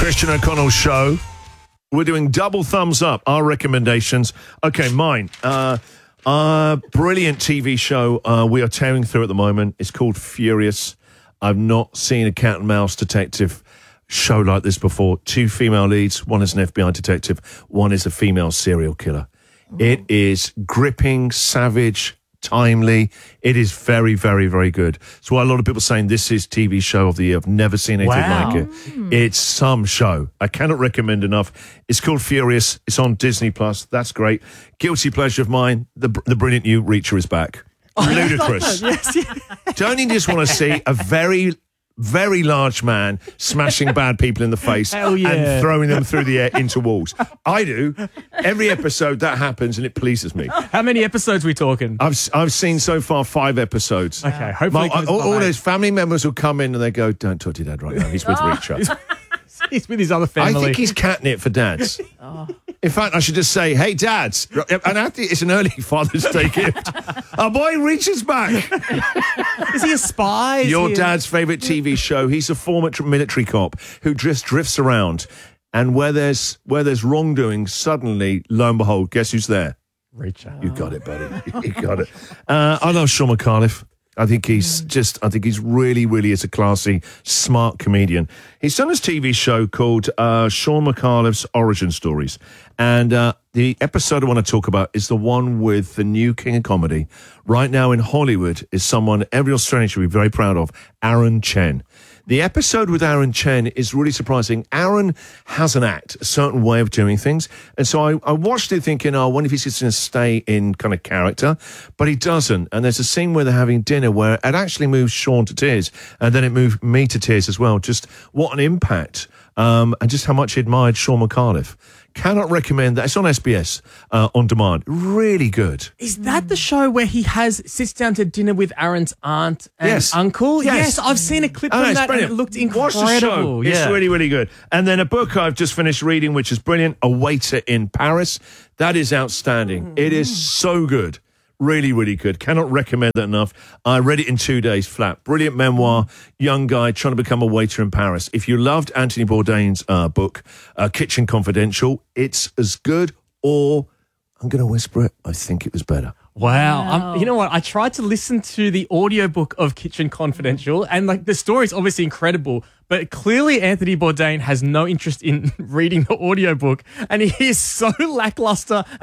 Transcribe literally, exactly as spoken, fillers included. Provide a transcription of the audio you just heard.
Christian O'Connell Show. We're doing double thumbs up, our recommendations. Okay, mine. Uh, uh, brilliant T V show uh, we are tearing through at the moment. It's called Furious. I've not seen a cat and mouse detective show like this before. Two female leads. One is an F B I detective. One is a female serial killer. It is gripping, savage, timely. It is very, very, very good. That's why a lot of people are saying this is T V show of the year. I've never seen anything Wow. like it. Mm. It's some show. I cannot recommend enough. It's called Furious. It's on Disney Plus. That's great. Guilty pleasure of mine. The the brilliant new Reacher is back. Ludicrous. Yes, yeah. Don't you just want to see a very, very large man smashing bad people in the face Hell yeah. and throwing them through the air into walls? I do. Every episode that happens and it pleases me. How many episodes are we talking? I've I've seen so far five episodes. Okay, hopefully My, it goes all, all by. those family members will come in and they go, "Don't talk to your dad right now. He's with Reacher." He's with his other I family. think he's catnip for dads. In fact, I should just say, "Hey, dads!" And I think it's an early Father's Day gift. Our boy Reacher's back. Is he a spy? Is Your he a- dad's favourite T V show. He's a former tr- military cop who just drifts around, and where there's where there's wrongdoing, suddenly, lo and behold, guess who's there? Reacher. You got it, buddy. You got it. Uh, I love Sean McAuliffe. I think he's just, I think he's really, really is a classy, smart comedian. He's done this T V show called uh, Sean McAuliffe's Origin Stories. And uh, the episode I want to talk about is the one with the new king of comedy. Right now in Hollywood is someone every Australian should be very proud of, Aaron Chen. The episode with Aaron Chen is really surprising. Aaron has an act, a certain way of doing things. And so I, I watched it thinking, oh, I wonder if he's just going to stay in kind of character. But he doesn't. And there's a scene where they're having dinner where it actually moves Sean to tears. And then it moved me to tears as well. Just what an impact. Um, and just how much he admired Sean McAuliffe. Cannot recommend that. It's on S B S uh, on demand. Really good. Is that the show where he has sits down to dinner with Aaron's aunt and Yes. uncle? Yes. Yes, I've seen a clip Oh, from it's that and brilliant. it looked Watch incredible. the show. It's Yeah. really, really good. And then a book I've just finished reading, which is brilliant, A Waiter in Paris. That is outstanding. It is so good. Really, really good. Cannot recommend that enough. I read it in two days flat. Brilliant memoir. Young guy trying to become a waiter in Paris. If you loved Anthony Bourdain's uh, book, uh, Kitchen Confidential, it's as good, or I'm going to whisper it, I think it was better. Wow. Um, you know what? I tried to listen to the audiobook of Kitchen Confidential and like the story is obviously incredible, but clearly Anthony Bourdain has no interest in reading the audiobook and he is so lackluster